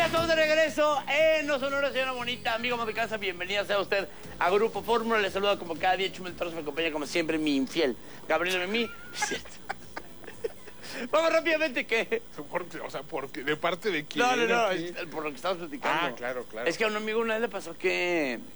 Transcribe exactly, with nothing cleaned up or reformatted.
ya estamos de regreso en No Sonora, señora bonita. Amigo de mi casa, bienvenida sea usted a Grupo Fórmula. Le saluda como cada día Chumel Torres, me acompaña como siempre mi infiel Gabriel Memí. Vamos rápidamente, ¿qué? Porque, o sea, porque, ¿de parte de quién? No, no, no, es por lo que estamos platicando. Ah, claro, claro. Es que a un amigo una vez le pasó que